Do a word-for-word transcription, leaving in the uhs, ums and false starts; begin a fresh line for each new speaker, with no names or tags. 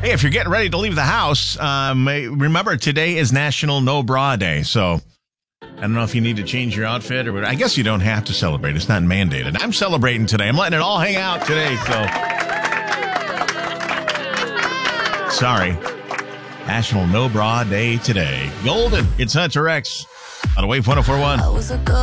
Hey, if you're getting ready to leave the house, um, remember today is National No Bra Day. So I don't know if you need to change your outfit or what. I guess you don't have to celebrate. It's not mandated. I'm celebrating today. I'm letting it all hang out today. So sorry. National No Bra Day today. Golden. It's Hunter X on Wave one oh four one.